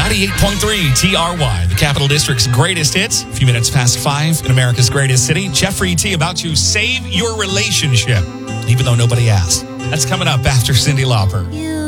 98.3 TRY, the Capital District's greatest hits. A few minutes past 5 in America's greatest city. Jeffrey T. about to save your relationship, even though nobody asked. That's coming up after Cyndi Lauper.